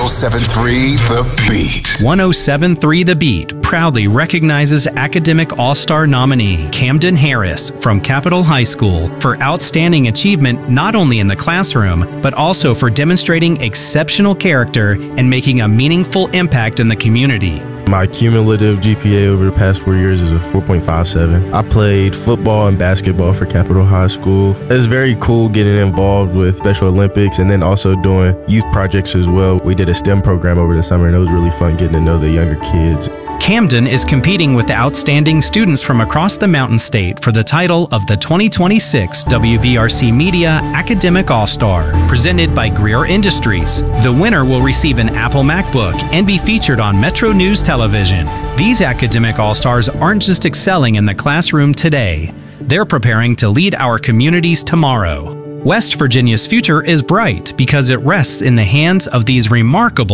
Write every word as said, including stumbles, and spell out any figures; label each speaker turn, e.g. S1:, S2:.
S1: oh seven point three The Beat.
S2: one oh seven point three The Beat proudly recognizes Academic All-Star nominee Camden Harris from Capitol High School for outstanding achievement not only in the classroom, but also for demonstrating exceptional character and making a meaningful impact in the community.
S3: My cumulative G P A over the past four years is a four point five seven. I played football and basketball for Capitol High School. It's very cool getting involved with Special Olympics and then also doing youth projects as well. We did a STEM program over the summer and it was really fun getting to know the younger kids.
S2: Camden is competing with the outstanding students from across the Mountain State for the title of the twenty twenty-six W V R C Media Academic All-Star, presented by Greer Industries. The winner will receive an Apple MacBook and be featured on Metro News Television. These Academic All-Stars aren't just excelling in the classroom today, they're preparing to lead our communities tomorrow. West Virginia's future is bright because it rests in the hands of these remarkable